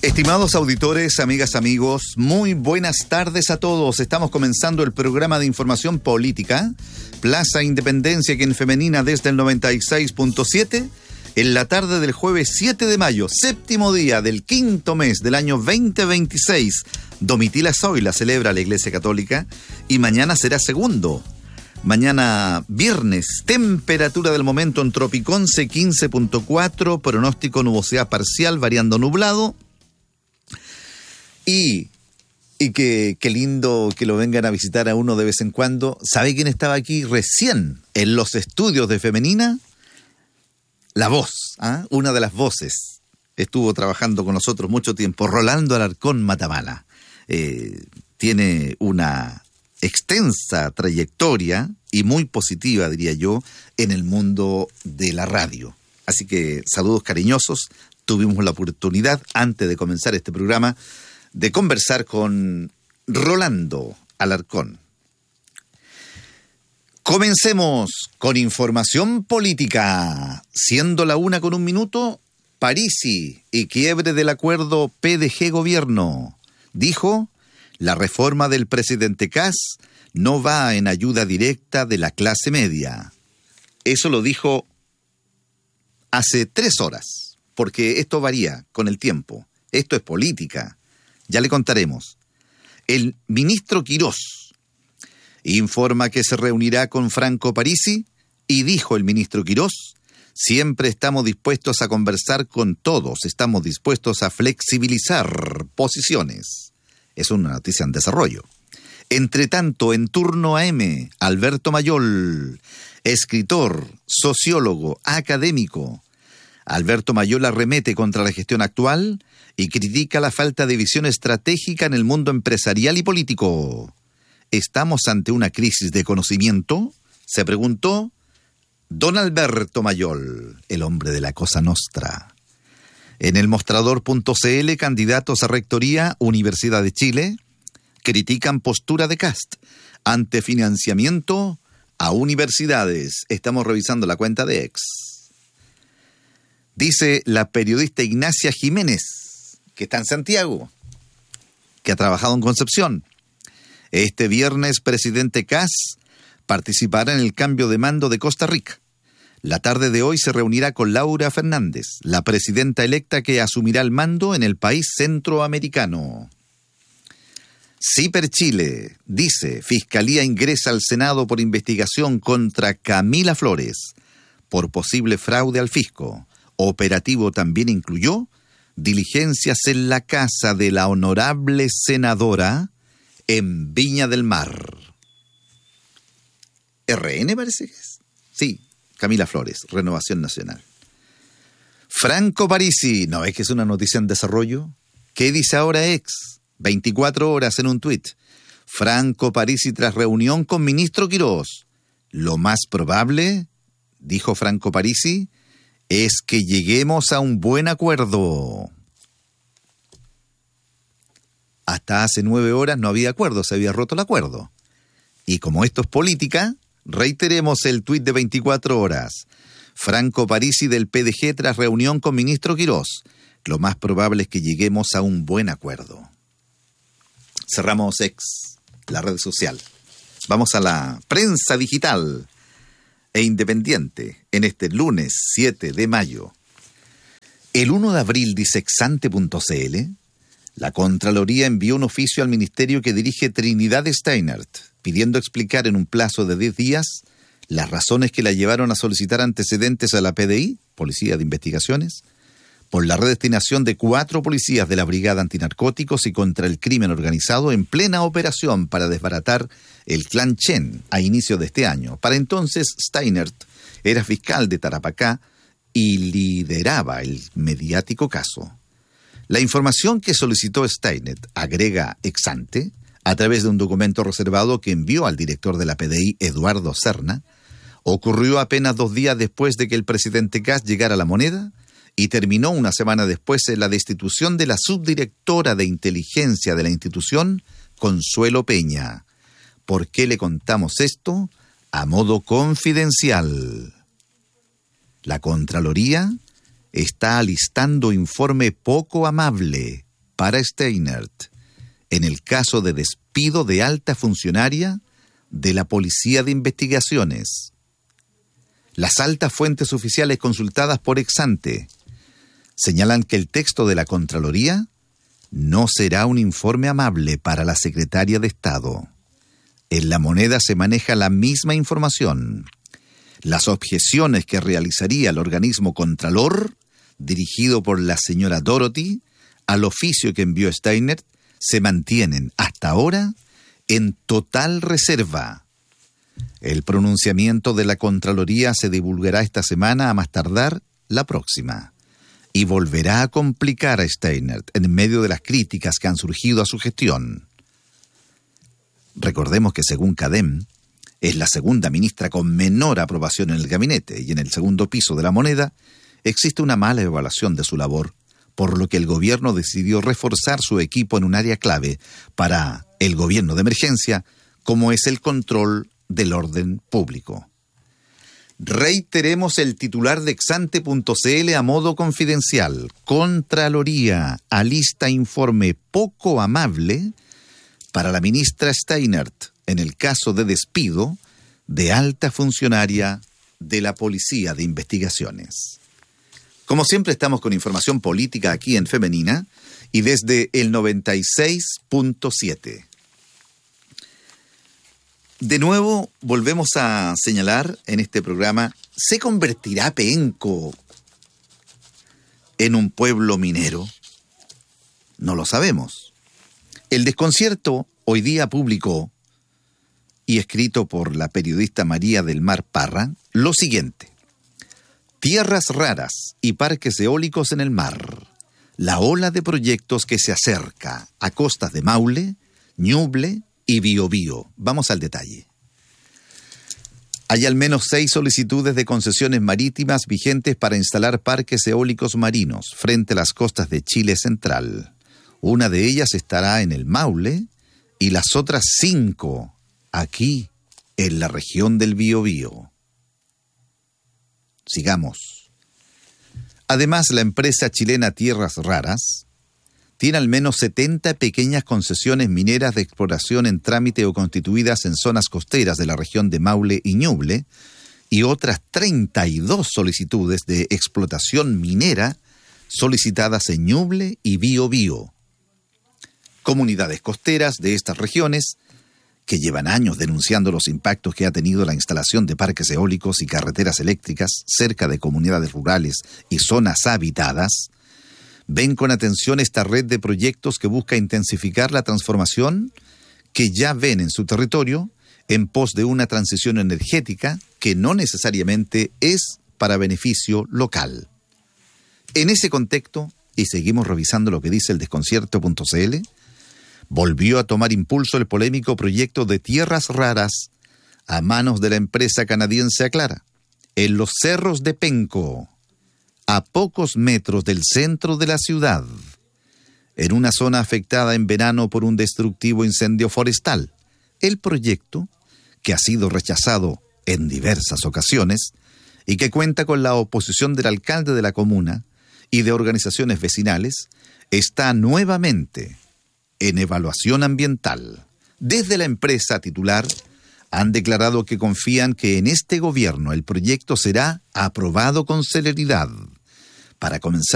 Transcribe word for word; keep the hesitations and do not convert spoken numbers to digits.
Estimados auditores, amigas, amigos, muy buenas tardes a todos. Estamos comenzando el programa de información política, Plaza Independencia, que en femenina desde el noventa y seis punto siete, en la tarde del jueves siete de mayo, séptimo día del quinto mes del año veinte veintiséis. Domitila Zoila celebra la Iglesia Católica y mañana será segundo. Mañana viernes, temperatura del momento en Tropiconce quince punto cuatro, pronóstico nubosidad parcial variando nublado. Y, y que, qué lindo que lo vengan a visitar a uno de vez en cuando. ¿Sabe quién estaba aquí recién en los estudios de Femenina? La voz, ¿ah? Una de las voces. Estuvo trabajando con nosotros mucho tiempo, Rolando Alarcón Matamala. Eh, tiene una extensa trayectoria y muy positiva, diría yo, en el mundo de la radio. Así que saludos cariñosos. Tuvimos la oportunidad, antes de comenzar este programa, de conversar con Rolando Alarcón. Comencemos con información política. Siendo la una con un minuto, Parisi y quiebre del acuerdo P D G-Gobierno. Dijo, la reforma del presidente Kast no va en ayuda directa de la clase media. Eso lo dijo hace tres horas, porque esto varía con el tiempo. Esto es política. Ya le contaremos. El ministro Quirós informa que se reunirá con Franco Parisi y dijo el ministro Quirós, siempre estamos dispuestos a conversar con todos, estamos dispuestos a flexibilizar posiciones. Es una noticia en desarrollo. Entre tanto, en turno A M, Alberto Mayol, escritor, sociólogo, académico. Alberto Mayol arremete contra la gestión actual y critica la falta de visión estratégica en el mundo empresarial y político. ¿Estamos ante una crisis de conocimiento?, se preguntó don Alberto Mayol, el hombre de la Cosa Nostra. En el mostrador punto c l, candidatos a rectoría, Universidad de Chile, critican postura de Kast ante financiamiento a universidades. Estamos revisando la cuenta de ex. Dice la periodista Ignacia Jiménez, que está en Santiago, que ha trabajado en Concepción. Este viernes, presidente Kast participará en el cambio de mando de Costa Rica. La tarde de hoy se reunirá con Laura Fernández, la presidenta electa que asumirá el mando en el país centroamericano. Ciper Chile dice, Fiscalía ingresa al Senado por investigación contra Camila Flores por posible fraude al fisco. Operativo también incluyó diligencias en la casa de la honorable senadora en Viña del Mar. R N parece que es. Sí, Camila Flores, Renovación Nacional. Franco Parisi, ¿no es que es una noticia en desarrollo? ¿Qué dice ahora ex? veinticuatro horas en un tuit. Franco Parisi tras reunión con ministro Quirós. Lo más probable, dijo Franco Parisi, es que lleguemos a un buen acuerdo. Hasta hace nueve horas no había acuerdo, se había roto el acuerdo. Y como esto es política, reiteremos el tuit de veinticuatro horas. Franco Parisi del P D G tras reunión con ministro Quirós. Lo más probable es que lleguemos a un buen acuerdo. Cerramos ex, la red social. Vamos a la prensa digital e independiente en este lunes siete de mayo. El uno de abril, dice exante punto c l, la Contraloría envió un oficio al ministerio que dirige Trinidad Steinert, pidiendo explicar en un plazo de diez días las razones que la llevaron a solicitar antecedentes a la P D I, Policía de Investigaciones, por la redestinación de cuatro policías de la Brigada Antinarcóticos y contra el Crimen Organizado en plena operación para desbaratar el clan Chen a inicio de este año. Para entonces, Steinert era fiscal de Tarapacá y lideraba el mediático caso. La información que solicitó Steinert, agrega exante, a través de un documento reservado que envió al director de la P D I, Eduardo Serna, ocurrió apenas dos días después de que el presidente Kast llegara a La Moneda y terminó una semana después en la destitución de la subdirectora de inteligencia de la institución, Consuelo Peña. ¿Por qué le contamos esto? A modo confidencial. La Contraloría está alistando informe poco amable para Steinert en el caso de despido de alta funcionaria de la Policía de Investigaciones. Las altas fuentes oficiales consultadas por Exante señalan que el texto de la Contraloría no será un informe amable para la Secretaria de Estado. En La Moneda se maneja la misma información. Las objeciones que realizaría el organismo Contralor, dirigido por la señora Dorothy, al oficio que envió Steinert, se mantienen hasta ahora en total reserva. El pronunciamiento de la Contraloría se divulgará esta semana, a más tardar la próxima, y volverá a complicar a Steinert en medio de las críticas que han surgido a su gestión. Recordemos que según CADEM, es la segunda ministra con menor aprobación en el gabinete, y en el segundo piso de La Moneda existe una mala evaluación de su labor, por lo que el gobierno decidió reforzar su equipo en un área clave para el gobierno de emergencia, como es el control del orden público. Reiteremos el titular de Exante punto c l a modo confidencial. Contraloría alista informe poco amable para la ministra Steinert en el caso de despido de alta funcionaria de la Policía de Investigaciones. Como siempre, estamos con información política aquí en Femenina y desde el noventa y seis punto siete. De nuevo, volvemos a señalar en este programa, ¿se convertirá Penco en un pueblo minero? No lo sabemos. El Desconcierto hoy día publicó, y escrito por la periodista María del Mar Parra, lo siguiente: tierras raras y parques eólicos en el mar. La ola de proyectos que se acerca a costas de Maule, Ñuble y Biobío. Vamos al detalle. Hay al menos seis solicitudes de concesiones marítimas vigentes para instalar parques eólicos marinos frente a las costas de Chile central. Una de ellas estará en el Maule y las otras cinco aquí en la región del Biobío. Sigamos. Además, la empresa chilena Tierras Raras tiene al menos setenta pequeñas concesiones mineras de exploración en trámite o constituidas en zonas costeras de la región de Maule y Ñuble, y otras treinta y dos solicitudes de explotación minera solicitadas en Ñuble y Biobío. Comunidades costeras de estas regiones, que llevan años denunciando los impactos que ha tenido la instalación de parques eólicos y carreteras eléctricas cerca de comunidades rurales y zonas habitadas, ven con atención esta red de proyectos que busca intensificar la transformación que ya ven en su territorio en pos de una transición energética que no necesariamente es para beneficio local. En ese contexto, y seguimos revisando lo que dice el desconcierto punto c l, volvió a tomar impulso el polémico proyecto de Tierras Raras a manos de la empresa canadiense Aclara, en los cerros de Penco, a pocos metros del centro de la ciudad, en una zona afectada en verano por un destructivo incendio forestal. El proyecto, que ha sido rechazado en diversas ocasiones y que cuenta con la oposición del alcalde de la comuna y de organizaciones vecinales, está nuevamente en evaluación ambiental. Desde la empresa titular han declarado que confían que en este gobierno el proyecto será aprobado con celeridad para comenzar